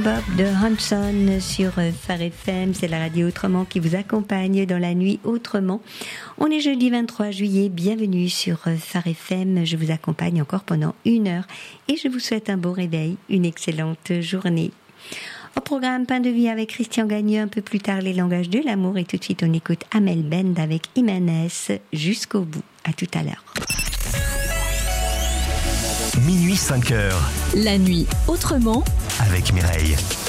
Bob de Hanson sur Phare FM. C'est la radio Autrement qui vous accompagne dans la nuit autrement. On est jeudi 23 juillet. Bienvenue sur Phare FM. Je vous accompagne encore pendant 1 heure et je vous souhaite un bon réveil, une excellente journée. Au programme Pain de vie avec Christian Gagneux, un peu plus tard les langages de l'amour et tout de suite on écoute Amel Bend avec Imanez jusqu'au bout. À tout à l'heure. Minuit 5 heures. La nuit autrement avec Mireille.